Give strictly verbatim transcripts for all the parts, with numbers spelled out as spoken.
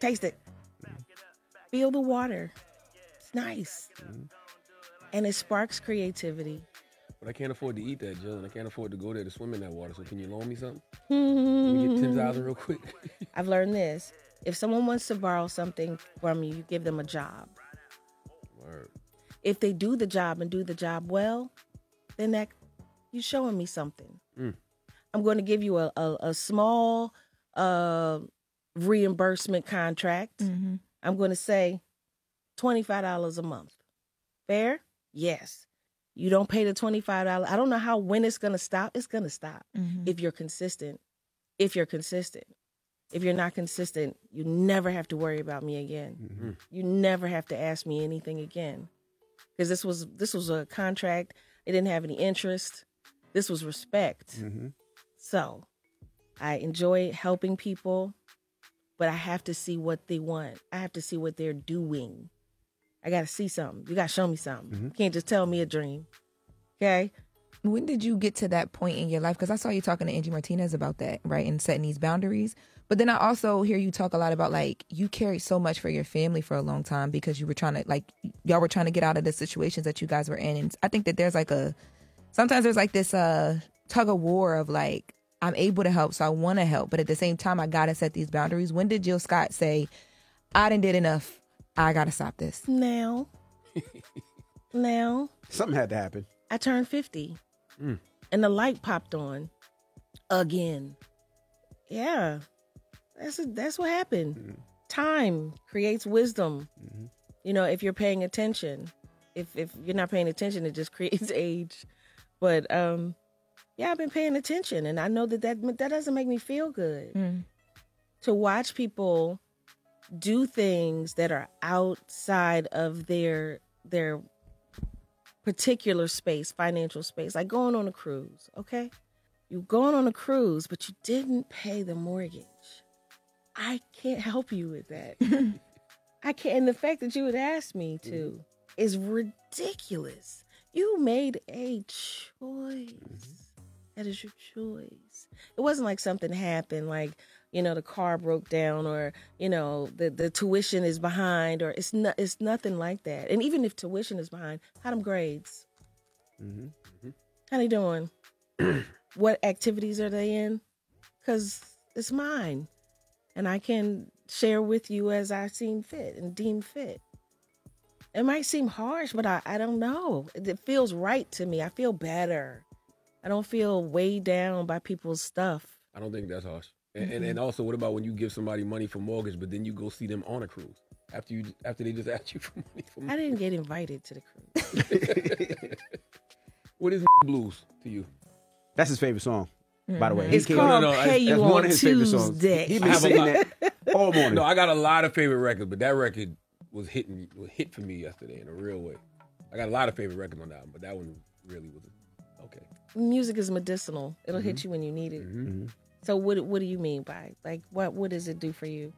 Taste it. Feel the water. It's nice. Mm-hmm. And it sparks creativity. But I can't afford to eat that, Jill, and I can't afford to go there to swim in that water. So can you loan me something? Can we get ten thousand real quick? I've learned this. If someone wants to borrow something from you, you give them a job. Word. If they do the job and do the job well, then that you're showing me something. Mm. I'm going to give you a, a, a small uh, reimbursement contract. Mm-hmm. I'm going to say twenty-five dollars a month. Fair? Yes. You don't pay the twenty-five dollars. I don't know how, when it's going to stop. It's going to stop mm-hmm. if you're consistent. If you're consistent. If you're not consistent, you never have to worry about me again. Mm-hmm. You never have to ask me anything again. Because this was this was a contract. It didn't have any interest. This was respect. Mm-hmm. So I enjoy helping people, but I have to see what they want. I have to see what they're doing. I got to see something. You got to show me something. Mm-hmm. You can't just tell me a dream. Okay? When did you get to that point in your life? Because I saw you talking to Angie Martinez about that, right? And setting these boundaries. But then I also hear you talk a lot about, like, you carried so much for your family for a long time because you were trying to, like, y'all were trying to get out of the situations that you guys were in. And I think that there's, like, a, sometimes there's, like, this uh, tug of war of, like, I'm able to help, so I want to help. But at the same time, I got to set these boundaries. When did Jill Scott say, I done did enough, I got to stop this? Now. now. Something had to happen. I turned fifty. Mm. And the light popped on again. Yeah. That's a, that's what happened. Mm-hmm. Time creates wisdom. Mm-hmm. You know, if you're paying attention. If if you're not paying attention, it just creates age. But um, yeah, I've been paying attention, and I know that that, that doesn't make me feel good. Mm. To watch people do things that are outside of their their particular space, financial space, like going on a cruise. Okay, you going on a cruise, but you didn't pay the mortgage. I can't help you with that. I can't. And the fact that you would ask me to mm-hmm. is ridiculous. You made a choice. Mm-hmm. That is your choice. It wasn't like something happened, like, you know, the car broke down, or, you know, the, the tuition is behind, or it's not. It's nothing like that. And even if tuition is behind, how them grades? Mm-hmm. Mm-hmm. How they doing? What activities are they in? Because it's mine. And I can share with you as I seem fit and deem fit. It might seem harsh, but I, I don't know. It, it feels right to me. I feel better. I don't feel weighed down by people's stuff. I don't think that's harsh. And, mm-hmm. and and also, what about when you give somebody money for mortgage, but then you go see them on a cruise after you after they just asked you for money for mortgage? I didn't get invited to the cruise. What is blues to you? That's his favorite song. Mm-hmm. By the way, it's called no, no, no, Pay You on Tuesday. He's been saying that all morning. No, I got a lot of favorite records, but that record was hitting was hit for me yesterday in a real way. I got a lot of favorite records on that album, but that one really was okay. Music is medicinal. It'll mm-hmm. hit you when you need it. Mm-hmm. So what what do you mean by, like, what what does it do for you?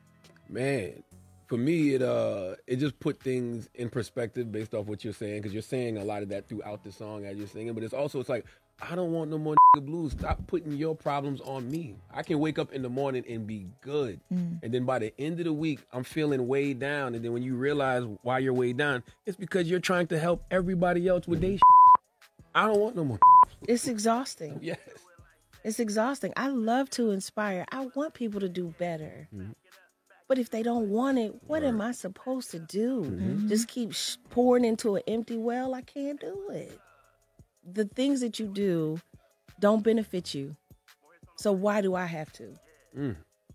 Man, for me, it uh it just put things in perspective based off what you're saying, because you're saying a lot of that throughout the song as you're singing, but it's also, it's like, I don't want no more blues. Stop putting your problems on me. I can wake up in the morning and be good. Mm. And then by the end of the week, I'm feeling weighed down. And then when you realize why you're weighed down, it's because you're trying to help everybody else with their shit. I don't want no more. It's exhausting. Yes. It's exhausting. I love to inspire. I want people to do better. Mm-hmm. But if they don't want it, what right. am I supposed to do? Mm-hmm. Just keep sh- pouring into an empty well? I can't do it. The things that you do don't benefit you. So why do I have to? Mm.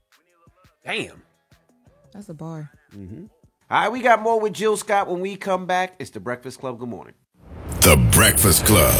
Damn. That's a bar. Mm-hmm. All right, we got more with Jill Scott when we come back. It's The Breakfast Club. Good morning. The Breakfast Club.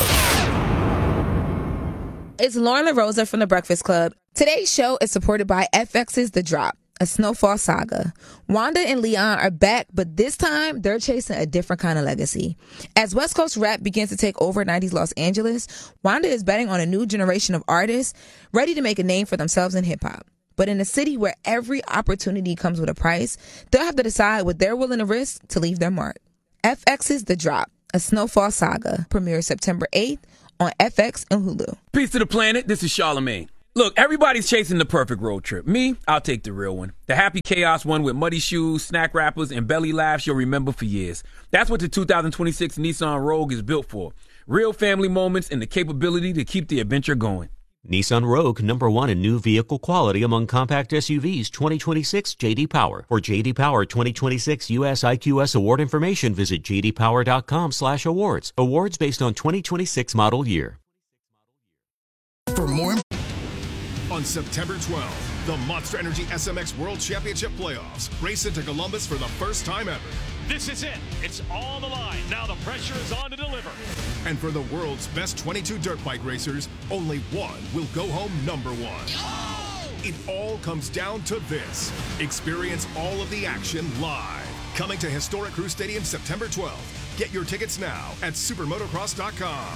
It's Lauren LaRosa from The Breakfast Club. Today's show is supported by F X's The Drop, a snowfall saga. Wanda and Leon are back, but this time they're chasing a different kind of legacy. As West Coast rap begins to take over nineties Los Angeles, Wanda is betting on a new generation of artists ready to make a name for themselves in hip-hop. But in a city where every opportunity comes with a price, they'll have to decide what they're willing to risk to leave their mark. F X's The Drop, a snowfall saga, premieres September eighth on F X and Hulu. Peace to the planet. This is Charlamagne. Look, everybody's chasing the perfect road trip. Me, I'll take the real one. The happy chaos one with muddy shoes, snack wrappers, and belly laughs you'll remember for years. That's what the two thousand twenty-six Nissan Rogue is built for. Real family moments and the capability to keep the adventure going. Nissan Rogue, number one in new vehicle quality among compact S U Vs, twenty twenty-six J D Power. For J D Power twenty twenty-six U S I Q S award information, visit j d power dot com slash awards. Awards based on twenty twenty-six model year. For more on September twelfth, the Monster Energy S M X World Championship Playoffs race into Columbus for the first time ever. This is it. It's all the line. Now the pressure is on to deliver. And for the world's best twenty-two dirt bike racers, only one will go home number one. Oh! It all comes down to this. Experience all of the action live. Coming to Historic Crew Stadium September twelfth. Get your tickets now at supermotocross dot com.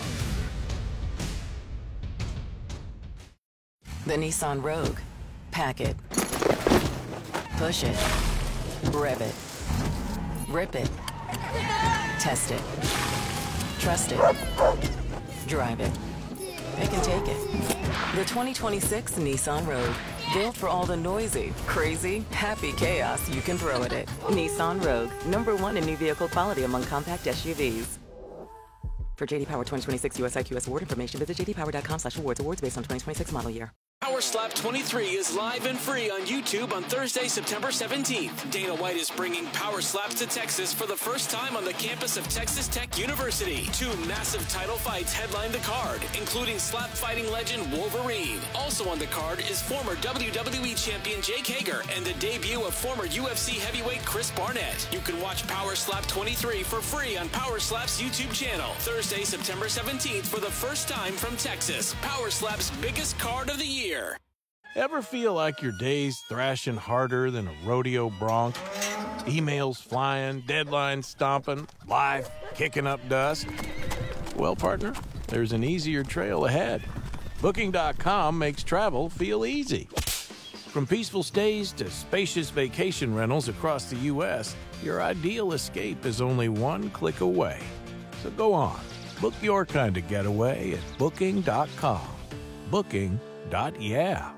The Nissan Rogue. Pack it. Push it. Rev it. Rip it. Test it. Trust it. Drive it. Pick and take it. The twenty twenty-six Nissan Rogue. Built for all the noisy, crazy, happy chaos you can throw at it. Nissan Rogue. Number one in new vehicle quality among compact S U Vs. For J D Power twenty twenty-six U S I Q S award information, visit j d power dot com slash awards. Awards based on twenty twenty-six model year. Power Slap twenty-three is live and free on YouTube on Thursday, September seventeenth. Dana White is bringing Power Slaps to Texas for the first time on the campus of Texas Tech University. Two massive title fights headline the card, including slap fighting legend Wolverine. Also on the card is former W W E champion Jake Hager and the debut of former U F C heavyweight Chris Barnett. You can watch Power Slap twenty-three for free on Power Slap's YouTube channel. Thursday, September seventeenth for the first time from Texas. Power Slap's biggest card of the year. Ever feel like your day's thrashing harder than a rodeo bronc? Emails flying, deadlines stomping, life kicking up dust? Well, partner, there's an easier trail ahead. Booking dot com makes travel feel easy. From peaceful stays to spacious vacation rentals across the U S, your ideal escape is only one click away. So go on, book your kind of getaway at Booking dot com. Booking. Dot yeah.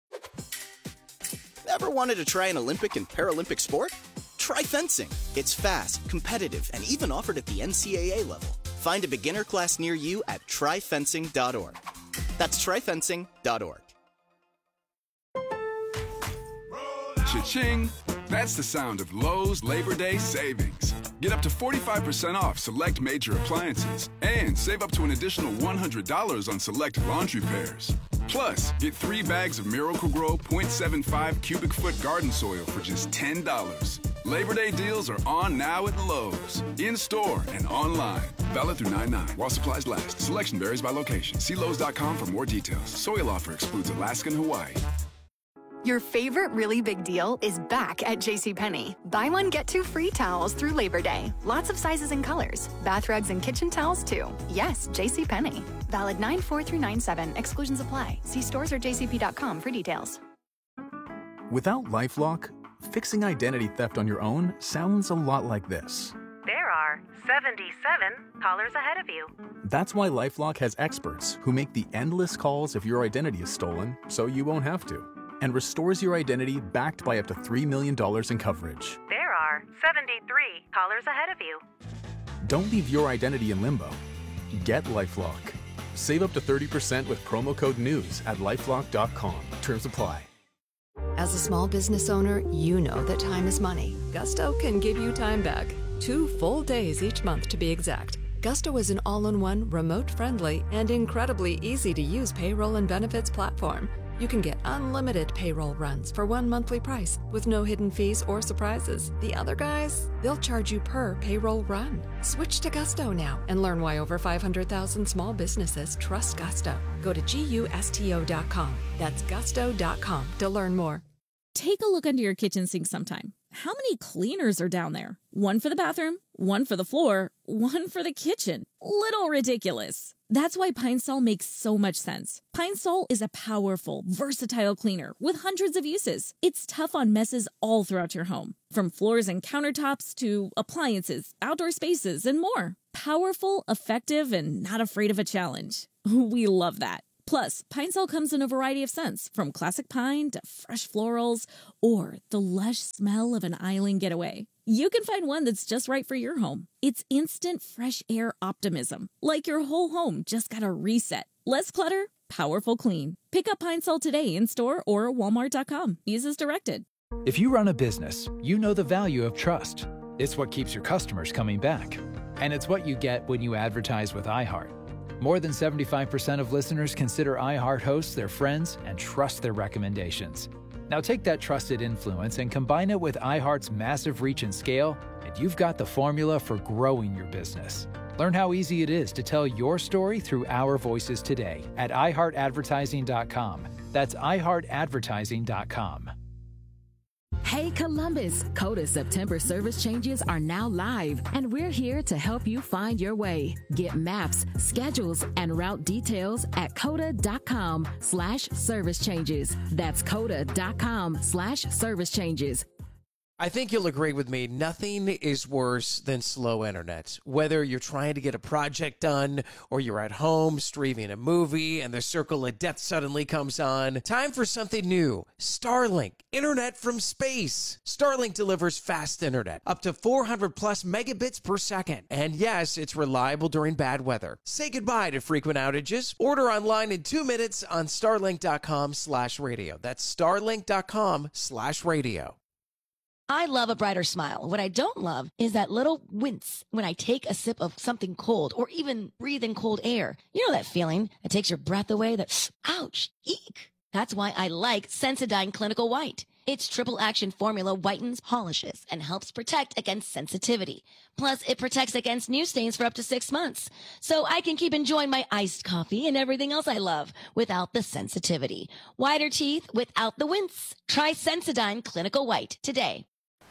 Ever wanted to try an Olympic and Paralympic sport? Try fencing. It's fast, competitive, and even offered at the N C A A level. Find a beginner class near you at try fencing dot org. That's try fencing dot org. Cha-ching! That's the sound of Lowe's Labor Day savings. Get up to forty-five percent off select major appliances and save up to an additional one hundred dollars on select laundry pairs. Plus, get three bags of Miracle-Gro point seven five cubic foot garden soil for just ten dollars. Labor Day deals are on now at Lowe's. In-store and online. Valid through nine nine while supplies last. Selection varies by location. See Lowe's dot com for more details. Soil offer excludes Alaska and Hawaii. Your favorite really big deal is back at JCPenney. Buy one, get two free towels through Labor Day. Lots of sizes and colors. Bath rugs and kitchen towels, too. Yes, JCPenney. Valid nine four through nine seven. Exclusions apply. See stores or j c p dot com for details. Without LifeLock, fixing identity theft on your own sounds a lot like this. There are seventy-seven callers ahead of you. That's why LifeLock has experts who make the endless calls if your identity is stolen, so you won't have to, and restores your identity backed by up to three million dollars in coverage. There are seventy-three callers ahead of you. Don't leave your identity in limbo. Get LifeLock. Save up to thirty percent with promo code NEWS at lifelock dot com. Terms apply. As a small business owner, you know that time is money. Gusto can give you time back. Two full days each month to be exact. Gusto is an all-in-one, remote-friendly, and incredibly easy-to-use payroll and benefits platform. You can get unlimited payroll runs for one monthly price with no hidden fees or surprises. The other guys, they'll charge you per payroll run. Switch to Gusto now and learn why over five hundred thousand small businesses trust Gusto. Go to gusto dot com. That's gusto dot com to learn more. Take a look under your kitchen sink sometime. How many cleaners are down there? One for the bathroom, one for the floor, one for the kitchen. Little ridiculous. That's why Pine Sol makes so much sense. Pine Sol is a powerful, versatile cleaner with hundreds of uses. It's tough on messes all throughout your home, from floors and countertops to appliances, outdoor spaces, and more. Powerful, effective, and not afraid of a challenge. We love that. Plus, Pine Sol comes in a variety of scents, from classic pine to fresh florals or the lush smell of an island getaway. You can find one that's just right for your home. It's instant fresh air optimism, like your whole home just got a reset. Less clutter, powerful clean. Pick up Pine Sol today in store or walmart dot com. Use as directed. If you run a business, you know the value of trust. It's what keeps your customers coming back. And it's what you get when you advertise with iHeart. More than seventy-five percent of listeners consider iHeart hosts their friends and trust their recommendations. Now take that trusted influence and combine it with iHeart's massive reach and scale, and you've got the formula for growing your business. Learn how easy it is to tell your story through our voices today at i heart advertising dot com. That's i heart advertising dot com. Hey Columbus, Coda September service changes are now live, and we're here to help you find your way. Get maps, schedules, and route details at coda dot com slash service changes. That's coda dot com slash service changes. I think you'll agree with me. Nothing is worse than slow internet. Whether you're trying to get a project done or you're at home streaming a movie and the circle of death suddenly comes on, time for something new. Starlink, internet from space. Starlink delivers fast internet, up to four hundred plus megabits per second. And yes, it's reliable during bad weather. Say goodbye to frequent outages. Order online in two minutes on starlink dot com slash radio. That's starlink dot com slash radio. I love a brighter smile. What I don't love is that little wince when I take a sip of something cold or even breathe in cold air. You know that feeling that takes your breath away? That, ouch, eek. That's why I like Sensodyne Clinical White. Its triple action formula whitens, polishes, and helps protect against sensitivity. Plus, it protects against new stains for up to six months. So I can keep enjoying my iced coffee and everything else I love without the sensitivity. Whiter teeth without the wince. Try Sensodyne Clinical White today.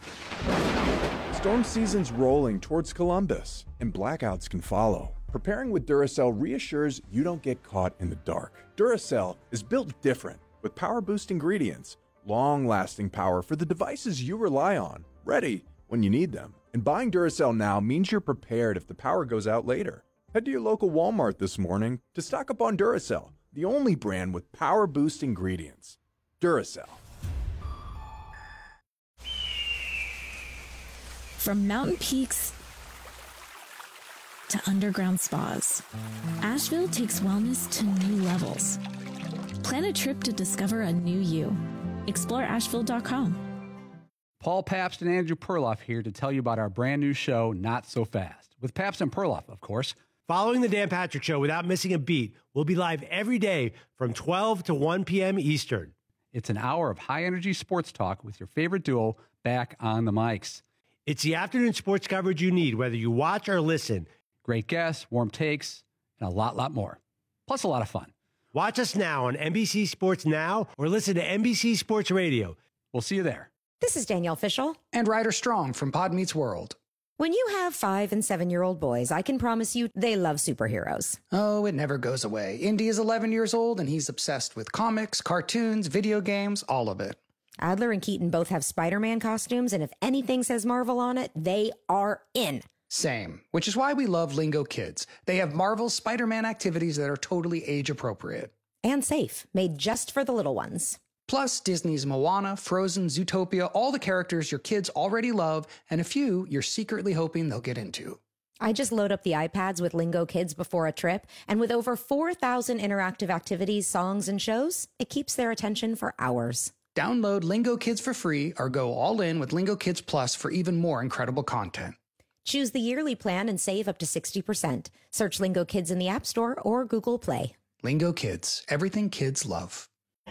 Storm season's rolling towards Columbus, and blackouts can follow. Preparing with Duracell reassures you don't get caught in the dark. Duracell is built different, with power boost ingredients, long-lasting power for the devices you rely on, ready when you need them. And buying Duracell now means you're prepared if the power goes out later. Head to your local Walmart this morning to stock up on Duracell, the only brand with power boost ingredients. Duracell. From mountain peaks to underground spas, Asheville takes wellness to new levels. Plan a trip to discover a new you. Explore asheville dot com. Paul Pabst and Andrew Perloff here to tell you about our brand new show, Not So Fast, with Pabst and Perloff, of course. Following the Dan Patrick Show without missing a beat, we'll be live every day from twelve to one p.m. Eastern. It's an hour of high-energy sports talk with your favorite duo back on the mics. It's the afternoon sports coverage you need, whether you watch or listen. Great guests, warm takes, and a lot, lot more. Plus a lot of fun. Watch us now on N B C Sports Now or listen to N B C Sports Radio. We'll see you there. This is Danielle Fishel. And Ryder Strong from Pod Meets World. When you have five and seven-year-old boys, I can promise you they love superheroes. Oh, it never goes away. Indy is eleven years old, and he's obsessed with comics, cartoons, video games, all of it. Adler and Keaton both have Spider-Man costumes, and if anything says Marvel on it, they are in. Same, which is why we love Lingo Kids. They have Marvel's Spider-Man activities that are totally age-appropriate. And safe, made just for the little ones. Plus, Disney's Moana, Frozen, Zootopia, all the characters your kids already love, and a few you're secretly hoping they'll get into. I just load up the iPads with Lingo Kids before a trip, and with over four thousand interactive activities, songs, and shows, it keeps their attention for hours. Download Lingo Kids for free or go all in with Lingo Kids Plus for even more incredible content. Choose the yearly plan and save up to sixty percent. Search Lingo Kids in the App Store or Google Play. Lingo Kids, everything kids love.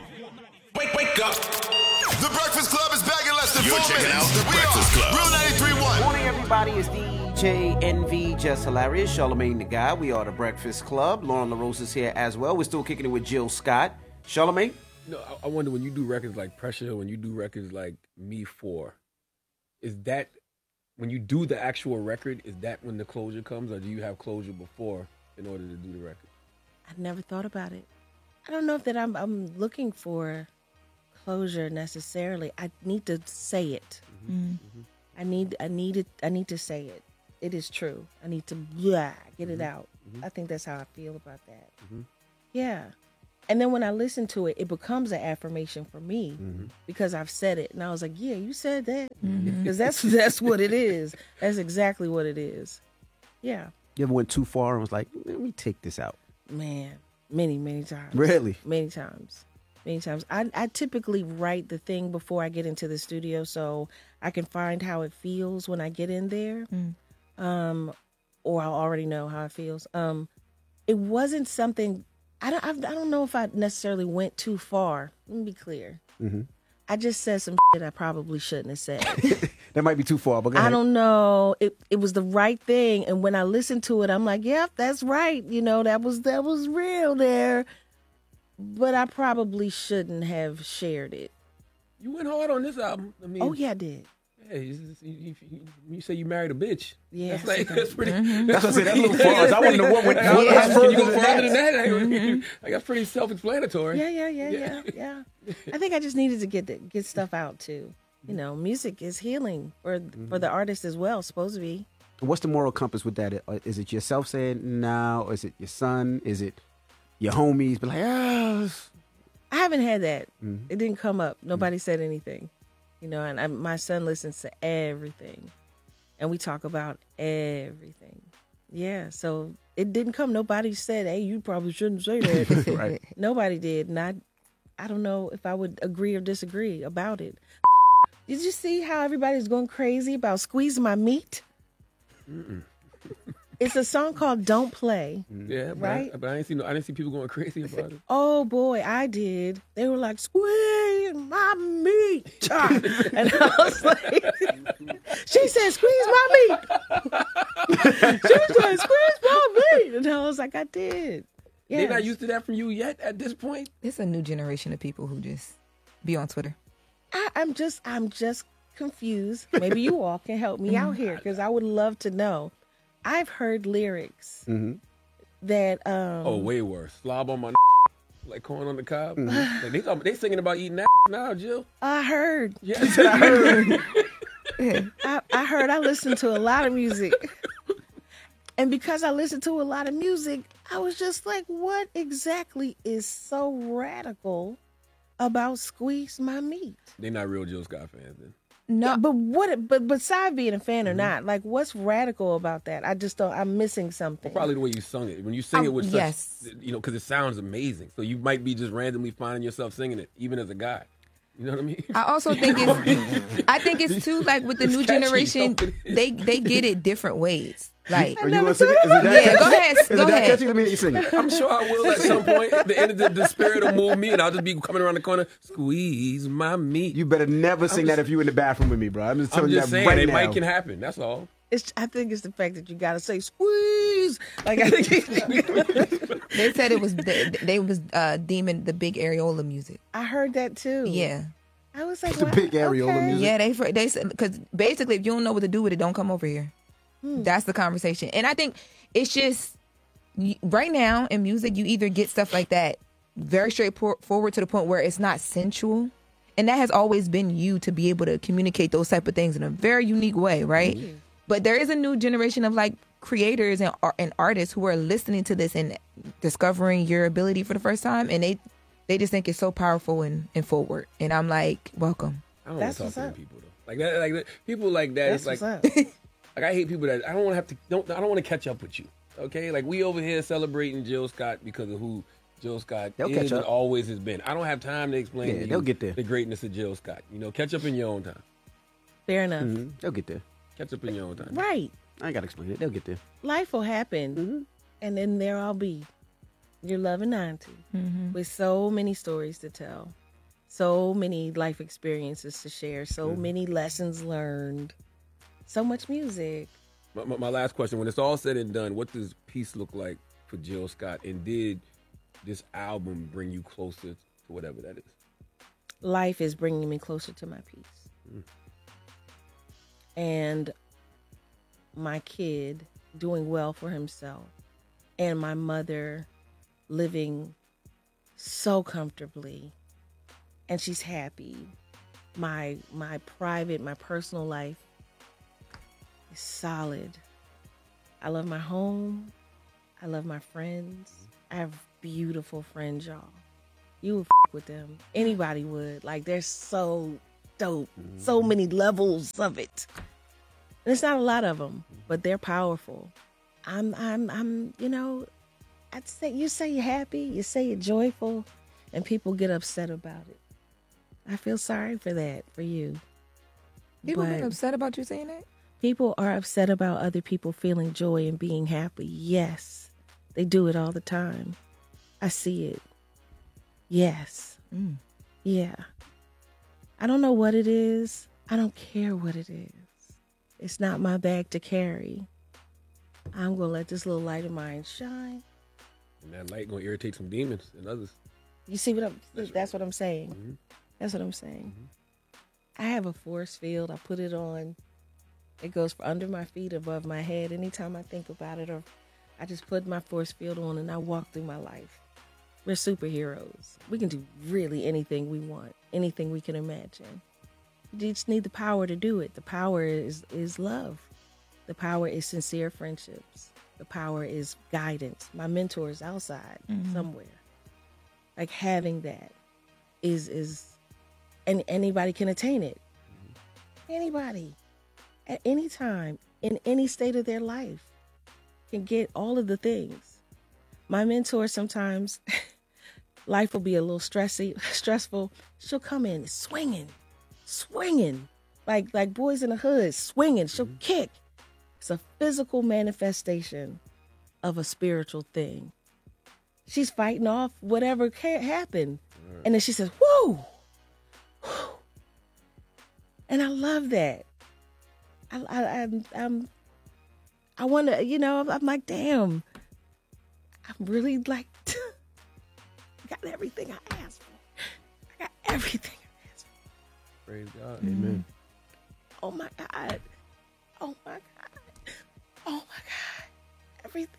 Wake, wake up. The Breakfast Club is back in less than You're four checking minutes. out The We Breakfast are Club. Real ninety-three point one. Morning, everybody. It's D J N V, Just Hilarious, Charlamagne the Guy. We are The Breakfast Club. Lauren LaRose is here as well. We're still kicking it with Jill Scott. Charlamagne? No, I, I wonder when you do records like Pressure, when you do records like Me four, is that, when you do the actual record, is that when the closure comes, or do you have closure before in order to do the record? I've never thought about it. I don't know if that I'm I'm looking for closure necessarily. I need to say it. Mm-hmm. Mm-hmm. I need I need it. I need to say it. It is true. I need to blah, get mm-hmm. it out. Mm-hmm. I think that's how I feel about that. Mm-hmm. Yeah. And then when I listen to it, it becomes an affirmation for me Mm-hmm. because I've said it. And I was like, yeah, you said that. Mm-hmm. Because that's, that's what it is. That's exactly what it is. Yeah. You ever went too far and was like, let me take this out? Man, many, many times. Really? Many times. Many times. I, I typically write the thing before I get into the studio so I can find how it feels when I get in there. Mm. Um, or I'll already know how it feels. Um, it wasn't something... I don't, I don't know if I necessarily went too far. Let me be clear. Mm-hmm. I just said some shit I probably shouldn't have said. That might be too far, but go I ahead. don't know. It it was the right thing, and when I listened to it, I'm like, "Yep, that's right." You know, that was that was real there. But I probably shouldn't have shared it. You went hard on this album. I mean, Oh yeah, I did. Yeah, you, you, you, you say you married a bitch. Yeah, that's, like, that's pretty. Mhm. That's, That's what I said, that's a little far. I wanna know what went- Like, what- that's further Can you go than farther that? than that? Like, Mhm. like, that's pretty self-explanatory. Yeah, yeah, yeah, yeah, yeah. I think I just needed to get the, get stuff out too. You know, music is healing for for the artist as well. Supposed to be. What's the moral compass with that? Uh, Is it yourself saying no? Or is it your son? Is it your homies? But like, ah. I haven't had that. Mhm. It didn't come up. Nobody said anything. You know, and I, my son listens to everything, and we talk about everything. Yeah, so it didn't come. Nobody said, "Hey, you probably shouldn't say that." Right. Nobody did. And I, I don't know if I would agree or disagree about it. Did you see how everybody's going crazy about "Squeeze My Meat"? Mm-mm. It's a song called "Don't Play." Yeah, but, Right? I, but I didn't see no, I didn't see people going crazy about it. Oh boy, I did. They were like, "Squeeze my meat," and I was like, "She said, squeeze my meat." She said, "Squeeze my meat," and I was like, "I did." They're not Yes. used to that from you yet at this point. It's a new generation of people who just be on Twitter. I, I'm just, I'm just confused. Maybe you all can help me out here because I would love to know. I've heard lyrics Mm-hmm. that, um, Oh, way worse. Slob on my like corn on the cob. Mhm. Like, they talking, they singing about eating that now, Jill. I heard. Yes, I heard. I, I heard. I listened to a lot of music. And because I listened to a lot of music, I was just like, what exactly is so radical about "Squeeze My Meat"? They not real Jill Scott fans then. No, but what? But beside being a fan or not, like, what's radical about that? I just don't. I'm missing something. Probably the way you sung it. When you sing Um, it with such, yes. you know, because it sounds amazing. So you might be just randomly finding yourself singing it, even as a guy. You know what I mean? I also think it's I think it's too like with the It's new catchy, generation, though, it is. they they get it different ways. Like Are you gonna sing it? Is it that Yeah, catchy? go ahead, Is go it that ahead. catchy? Let me hear you sing it. I'm sure I will at some point. The end of the, the spirit will move me, and I'll just be coming around the corner, squeeze my meat. You better never sing I'm that just- if you in the bathroom with me, bro. I'm just I'm telling just you saying, that right it now. might can happen. That's all. It's. I think it's the fact that you got to say "squeeze." Like I think. They said it was they, they was uh, deeming the big areola music. I heard that too. Yeah. I was like, The wow, big areola okay. music. Yeah, they they said because basically if you don't know what to do with it, don't come over here. Hmm. That's the conversation, and I think it's just you- right now in music, you either get stuff like that very straightforward to the point where it's not sensual, and that has always been you to be able to communicate those type of things in a very unique way, right? Mm-hmm. But there is a new generation of like creators and ar- and artists who are listening to this and discovering your ability for the first time, and they they just think it's so powerful and, and forward. And I'm like, welcome. I don't That's want to talk what's to them up. people though. Like that, like that, people like that. That's it's like, what's up. like I hate people that I don't want to have to. Don't I don't want to catch up with you. Okay, like we over here celebrating Jill Scott because of who Jill Scott They'll is catch and up. always has been. I don't have time to explain Yeah, to you they'll get there. the greatness of Jill Scott. You know, catch up in your own time. Fair enough. Mhm. They'll get there. Catch up in your own time. Right. I ain't gotta explain it. They'll get there. Life will happen, and then there I'll be, your loving auntie, Mm-hmm. with so many stories to tell, so many life experiences to share, so many lessons learned, so much music. My, my, my last question: when it's all said and done, what does peace look like for Jill Scott? And did this album bring you closer to whatever that is? Life is bringing me closer to my peace. Mm. And my kid doing well for himself, and my mother living so comfortably, and she's happy. My my private, my personal life is solid. I love my home. I love my friends. I have beautiful friends, y'all. you would f- with them. Anybody would. Like, they're so dope. Mm-hmm. So many levels of it. And it's not a lot of them, but they're powerful. I'm, I'm, I'm, you know, I'd say, you say you're happy, you say you're joyful, and people get upset about it. I feel sorry for that, for you. People But get upset about you saying that? people are upset about other people feeling joy and being happy. Yes, they do it all the time. I see it. Yes. Mm. Yeah. I don't know what it is. I don't care what it is. It's not my bag to carry. I'm going to let this little light of mine shine. And that light going to irritate some demons and others. You see what I'm, that's, that's what I'm saying. Mm-hmm. That's what I'm saying. Mm-hmm. I have a force field. I put it on. It goes under my feet, above my head. Anytime I think about it, or I just put my force field on and I walk through my life. We're superheroes. We can do really anything we want, anything we can imagine. You just need the power to do it. The power is, is love. The power is sincere friendships. The power is guidance. My mentor is outside mm-hmm. somewhere. Like, having that is, is, and anybody can attain it. Mm-hmm. Anybody, at any time, in any state of their life, can get all of the things. My mentor, sometimes life will be a little stressy, stressful. She'll come in swinging, swinging, like like Boys in the Hood, swinging. She'll mm-hmm. kick. It's a physical manifestation of a spiritual thing. She's fighting off whatever can't happen. Right. And then she says, whoa. And I love that. I, I, I'm, I'm, I want to, you know, I'm, I'm like, damn, I'm really like, got everything I asked for. I got everything I asked for. Praise God. Mm-hmm. Amen. Oh my God. Oh my God. Oh my God. Everything.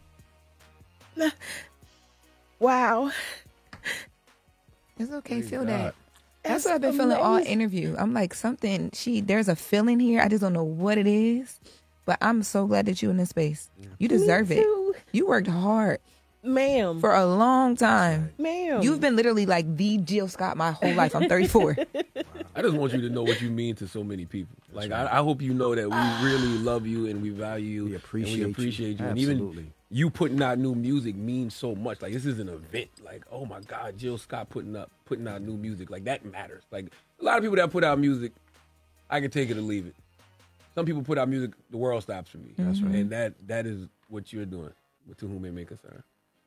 Wow. It's okay. Praise Feel God. that. That's That's what I've been feeling all amazing. interview. I'm like, something, she, there's a feeling here. I just don't know what it is, but I'm so glad that you're in this space. You deserve it. You worked hard. Ma'am. For a long time. Ma'am. You've been literally like the Jill Scott my whole life. I'm thirty-four. I just want you to know what you mean to so many people. Like, I, I hope you know that we really love you and we value you. We appreciate and we appreciate you. you. And Absolutely. even you putting out new music means so much. Like, this is an event. Like, oh my God, Jill Scott putting up, putting out new music. Like, that matters. Like, a lot of people that put out music, I can take it or leave it. Some people put out music, the world stops for me. That's mm-hmm. right. And that that is what you're doing. To whom it may concern.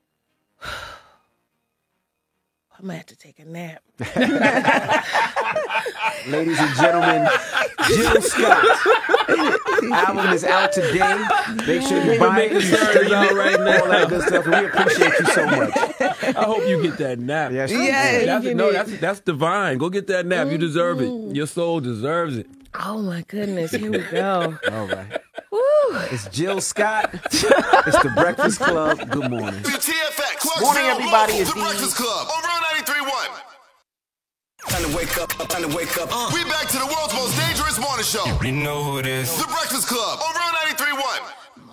I'm going to have to take a nap. Ladies and gentlemen, Jill Scott. Album is out today. Make sure you buy it. You stream it out right now. All that good stuff. And we appreciate you so much. I hope you get that nap. Yes, yeah, that's, no, that's that's divine. Go get that nap. You deserve Mm-hmm. it. Your soul deserves it. Oh my goodness. Here we go. All right. Woo. It's Jill Scott. It's the Breakfast Club. Good morning. To T F X. Morning, everybody. It's The Breakfast Club on Real ninety-three point one. Time to wake up, time to wake up. Uh. We back to the world's most dangerous morning show. You know who it is. The Breakfast Club on Real ninety-three point one.